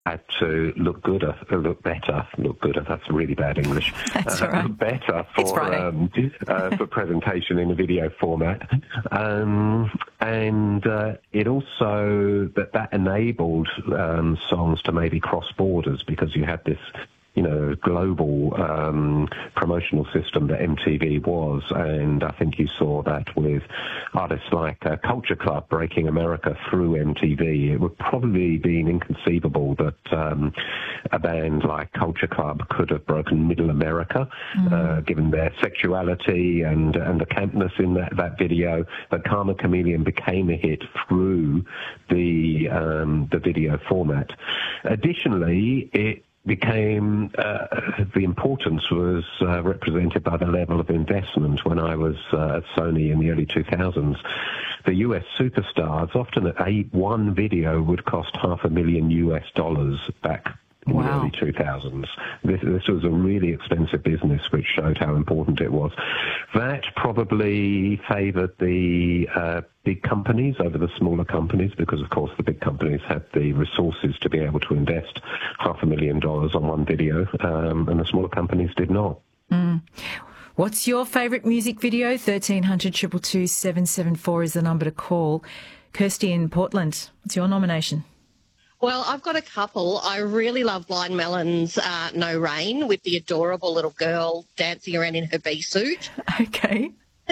had to look gooder, look better, look gooder. That's really bad English. That's all right. Look better for presentation in a video format, and it also that enabled songs to maybe cross borders because you had this, global promotional system that MTV was, and I think you saw that with artists like Culture Club breaking America through MTV. It would probably been inconceivable that a band like Culture Club could have broken Middle America, given their sexuality and the campness in that video. But Karma Chameleon became a hit through the video format. Additionally, it became the importance was represented by the level of investment. When I was at Sony in the early 2000s, the US superstars, often one video would cost $500,000 back in the early 2000s. This was a really expensive business, which showed how important it was. That probably favoured the big companies over the smaller companies because, of course, the big companies had the resources to be able to invest $500,000 on one video, and the smaller companies did not. What's your favourite music video? 1300 222 774 is the number to call. Kirsty in Portland, what's your nomination? Well, I've got a couple. I really love Blind Melon's No Rain with the adorable little girl dancing around in her bee suit. Okay.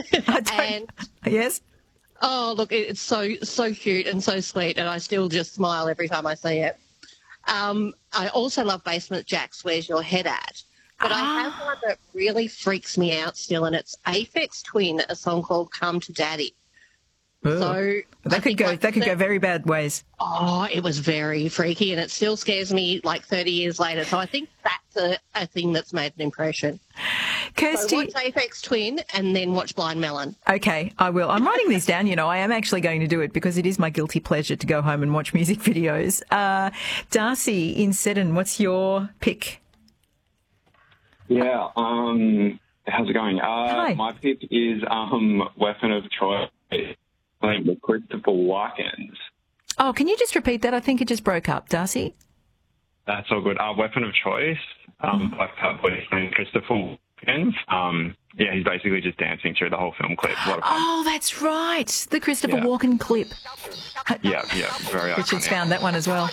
Yes? Oh, look, it's so cute and so sweet, and I still just smile every time I see it. I also love Basement Jaxx, Where's Your Head At? But I have one that really freaks me out still, and it's Aphex Twin, a song called Come to Daddy. So that could go very bad ways. Oh, it was very freaky, and it still scares me like 30 years later. So I think that's a thing that's made an impression. Kirsty, so watch Aphex Twin and then watch Blind Melon. Okay, I will. I'm writing these down. I am actually going to do it because it is my guilty pleasure to go home and watch music videos. Darcy in Seddon, what's your pick? Yeah, how's it going? Hi. My pick is Weapon of Choice. Playing with Christopher Walken. Oh, can you just repeat that? I think it just broke up. Darcy? That's all good. Weapon of Choice, by playing Christopher Walken. Yeah, he's basically just dancing through the whole film clip. Oh, that's right. The Christopher Walken clip. Yeah, very iconic. Richard's found that one as well.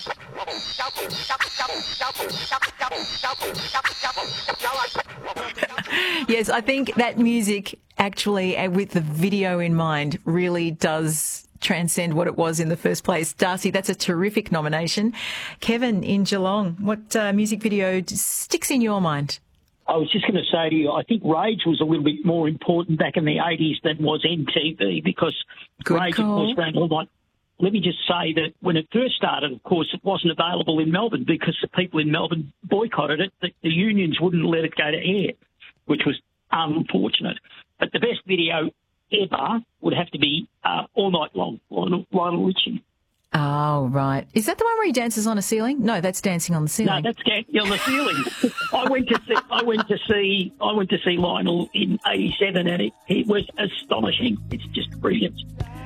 Yes, I think that music actually, with the video in mind, really does transcend what it was in the first place. Darcy, that's a terrific nomination. Kevin in Geelong, what music video sticks in your mind? I was just going to say to you, I think Rage was a little bit more important back in the 80s than was MTV because Rage, of course, ran all night. Let me just say that when it first started, of course, it wasn't available in Melbourne because the people in Melbourne boycotted it. The unions wouldn't let it go to air, which was unfortunate. But the best video ever would have to be All Night Long, Lionel Richie. Oh, right. Is that the one where he dances on a ceiling? No, that's Dancing on the Ceiling. No, that's Dancing on the Ceiling. I went to see Lionel in '87, and it was astonishing. It's just brilliant.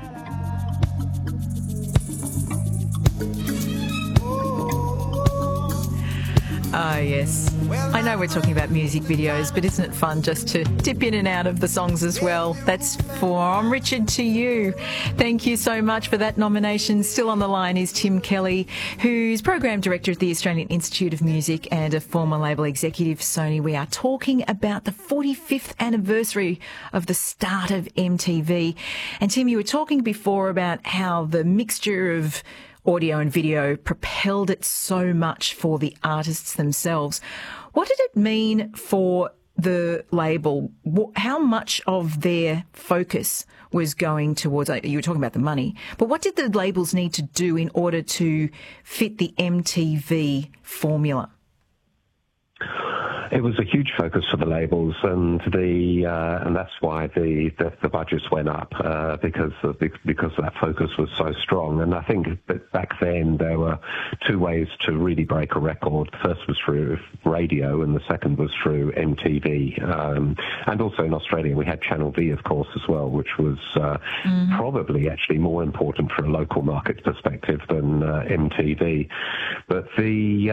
Oh, yes. I know we're talking about music videos, but isn't it fun just to dip in and out of the songs as well? That's from Richard to you. Thank you so much for that nomination. Still on the line is Tim Kelly, who's Program Director at the Australian Institute of Music and a former label executive for Sony. We are talking about the 45th anniversary of the start of MTV. And Tim, you were talking before about how the mixture of audio and video propelled it so much for the artists themselves. What did it mean for the label? How much of their focus was going towards, you were talking about the money, but what did the labels need to do in order to fit the MTV formula? It was a huge focus for the labels, and that's why the budgets went up because that focus was so strong. And I think that back then there were two ways to really break a record. The first was through radio, and the second was through MTV. And also in Australia we had Channel V, of course, as well, which was probably actually more important for a local market perspective than MTV. But the